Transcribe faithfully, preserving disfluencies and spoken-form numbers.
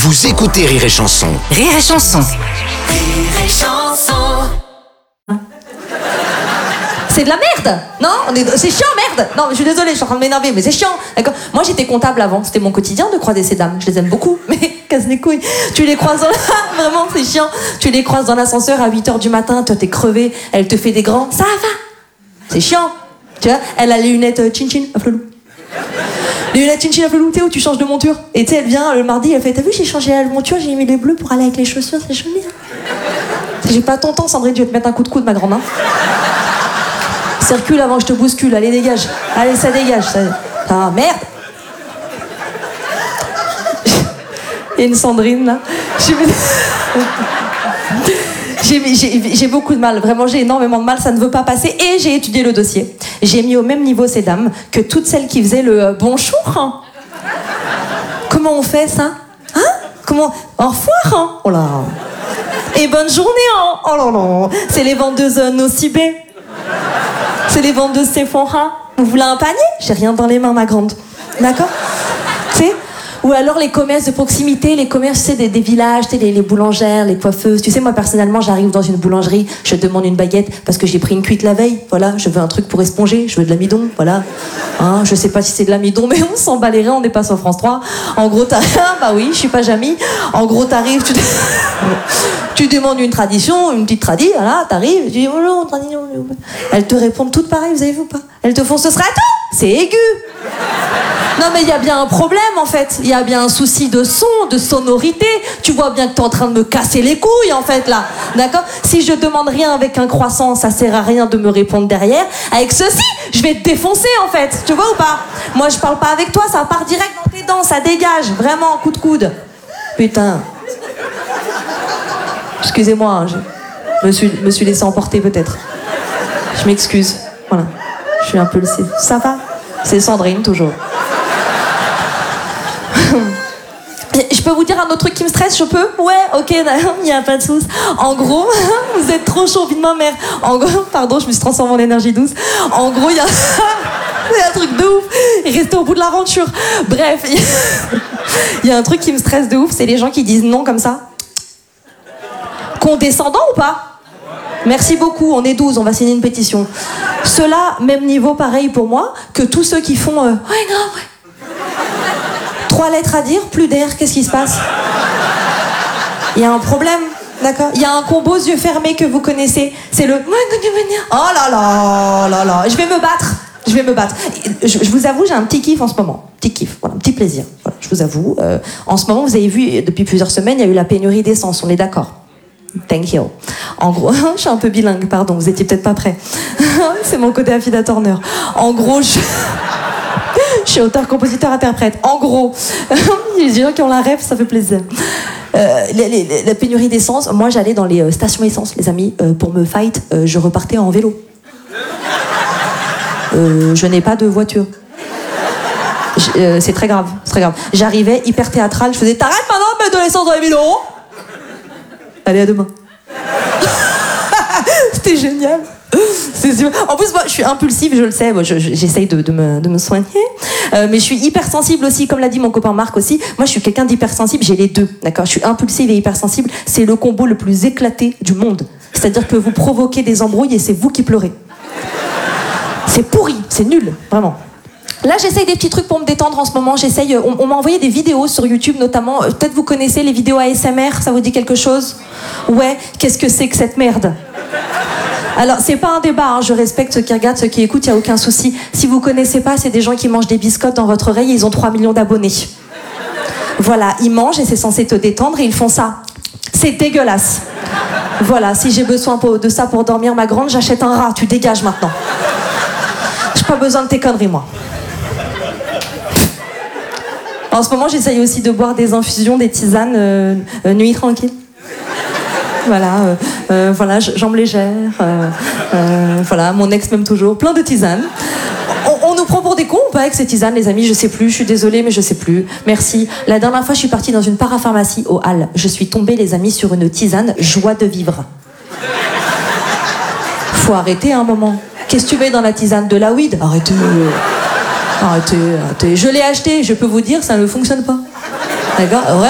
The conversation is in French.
Vous écoutez Rire et Chanson. Rire et Chanson. Rire et Chanson. C'est de la merde, non? On est... C'est chiant, merde. Non, mais je suis désolée, je suis en train de m'énerver, mais c'est chiant, d'accord? Moi, j'étais comptable avant, c'était mon quotidien de croiser ces dames. Je les aime beaucoup, mais casse les couilles. Tu les croises dans la... Vraiment, c'est chiant. Tu les croises dans l'ascenseur à huit heures du matin, toi, t'es crevé, elle te fait des grands. Ça va. C'est chiant. Tu vois, elle a les lunettes euh, chin-chin à flelou. Les lunettes chin-chin à flelou, Théo, tu changes de monture. Et tu sais, elle vient le mardi, elle fait, t'as vu, j'ai changé la monture, j'ai mis les bleus pour aller avec les chaussures, c'est joli. Hein. J'ai pas ton temps, Sandrine, je vais te mettre un coup de coude, ma grande. Hein. Circule avant que je te bouscule, allez dégage. Allez, ça dégage. Ça... Ah merde. Il y a une Sandrine là. J'ai, j'ai, j'ai beaucoup de mal, vraiment j'ai énormément de mal, ça ne veut pas passer. Et j'ai étudié le dossier. J'ai mis au même niveau ces dames que toutes celles qui faisaient le euh, bonjour. Hein. Comment on fait ça? Hein? Comment? Au revoir hein. Oh là. Et bonne journée hein. Oh là là. C'est les vendeuses euh, Nocibé. C'est les vendeuses Sephora. Vous voulez un panier? J'ai rien dans les mains, ma grande. D'accord? Tu sais? Ou alors les commerces de proximité, les commerces, tu sais, des, des villages, tu sais, les, les boulangères, les coiffeuses. Tu sais, moi, personnellement, j'arrive dans une boulangerie, je demande une baguette parce que j'ai pris une cuite la veille. Voilà, je veux un truc pour esponger, je veux de l'amidon, voilà. Hein, je sais pas si c'est de l'amidon, mais on s'en bat les reins, on n'est pas sur France trois. En gros, t'arrives, bah oui, je suis pas Jamie. En gros, t'arrives, tu... tu demandes une tradition, une petite tradi, voilà, t'arrives, tu dis, oh non, tradition. Elles te répondent toutes pareilles, vous avez vu ou pas? Elles te font, ce sera tout. C'est aigu. Non mais il y a bien un problème en fait, il y a bien un souci de son, de sonorité. Tu vois bien que t'es en train de me casser les couilles en fait là, d'accord? Si je demande rien avec un croissant, ça sert à rien de me répondre derrière. Avec ceci, je vais te défoncer en fait, tu vois ou pas? Moi je parle pas avec toi, ça part direct dans tes dents, ça dégage, vraiment, coup de coude. Putain. Excusez-moi, hein, je me suis, me suis laissé emporter peut-être. Je m'excuse, voilà. Je suis impulsive. Ça va? C'est Sandrine toujours. Je peux vous dire un autre truc qui me stresse, je peux? Ouais, ok, il n'y a pas de souci. En gros, vous êtes trop chaud, vie de ma mère. En gros, pardon, je me suis transformée en énergie douce. En gros, il y a... il y a un truc de ouf. Restez au bout de l'aventure. Bref, il y a un truc qui me stresse de ouf, c'est les gens qui disent non comme ça. Condescendant ou pas? Merci beaucoup, on est douze, on va signer une pétition. Ceux-là, même niveau pareil pour moi, que tous ceux qui font... Euh, ouais, non, ouais. Trois lettres à dire, plus d'air, qu'est-ce qui se passe? Il y a un problème, d'accord? Il y a un combo yeux fermés que vous connaissez, c'est le... Oh là là, là là, je vais me battre, je vais me battre. Je, je vous avoue, j'ai un petit kiff en ce moment, petit kiff, voilà, un petit plaisir, voilà, je vous avoue. Euh, en ce moment, vous avez vu, depuis plusieurs semaines, il y a eu la pénurie d'essence, on est d'accord? Thank you. En gros, je suis un peu bilingue, pardon, vous étiez peut-être pas prêts. C'est mon côté Affida Turner. En gros, je... je suis auteur, compositeur, interprète. En gros, il y a des gens qui ont la rêve, ça fait plaisir. Euh, les, les, la pénurie d'essence, moi j'allais dans les euh, stations essence, les amis, euh, pour me fight, euh, je repartais en vélo. Euh, je n'ai pas de voiture. Euh, c'est très grave, c'est très grave. J'arrivais hyper théâtral, je faisais t'arrêtes maintenant de mettre de l'essence dans les vélos. Allez, à demain. C'était génial. C'est sûr. En plus, moi, je suis impulsive, je le sais. Moi, je, je, j'essaye de, de, me, de me soigner. Euh, mais je suis hypersensible aussi, comme l'a dit mon copain Marc aussi. Moi, je suis quelqu'un d'hypersensible, j'ai les deux. D'accord? Je suis impulsive et hypersensible. C'est le combo le plus éclaté du monde. C'est-à-dire que vous provoquez des embrouilles et c'est vous qui pleurez. C'est pourri, c'est nul, vraiment. Là, j'essaye des petits trucs pour me détendre en ce moment. J'essaye. On, on m'a envoyé des vidéos sur YouTube, notamment. Peut-être vous connaissez les vidéos A S M R. Ça vous dit quelque chose? Ouais. Qu'est-ce que c'est que cette merde? Alors, c'est pas un débat. Hein. Je respecte ceux qui regardent, ceux qui écoutent. Il y a aucun souci. Si vous connaissez pas, c'est des gens qui mangent des biscottes dans votre oreille. Et ils ont trois millions d'abonnés. Voilà, ils mangent et c'est censé te détendre et ils font ça. C'est dégueulasse. Voilà. Si j'ai besoin de ça pour dormir, ma grande, j'achète un rat. Tu dégages maintenant. J'ai pas besoin de tes conneries, moi. En ce moment, j'essaye aussi de boire des infusions, des tisanes, euh, euh, nuit tranquille. Voilà, euh, euh, voilà, jambes légères, euh, euh, voilà, mon ex m'aime toujours, plein de tisanes. On, on nous prend pour des cons ou pas avec ces tisanes, les amis? Je sais plus, je suis désolée, mais je sais plus. Merci. La dernière fois, je suis partie dans une parapharmacie au Halles. Je suis tombée, les amis, sur une tisane joie de vivre. Faut arrêter un moment. Qu'est-ce que tu mets dans la tisane? De la weed? Arrêtez. Arrêtez, arrêtez. Je l'ai acheté, je peux vous dire, ça ne fonctionne pas. D'accord?